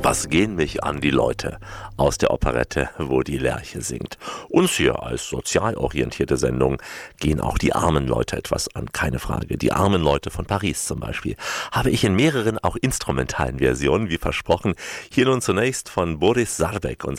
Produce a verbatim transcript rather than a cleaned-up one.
Was gehen mich an die Leute aus der Operette, wo die Lerche singt. Uns hier als sozial orientierte Sendung gehen auch die armen Leute etwas an, keine Frage. Die armen Leute von Paris zum Beispiel habe ich in mehreren auch instrumentalen Versionen, wie versprochen. Hier nun zunächst von Boris Sarbek und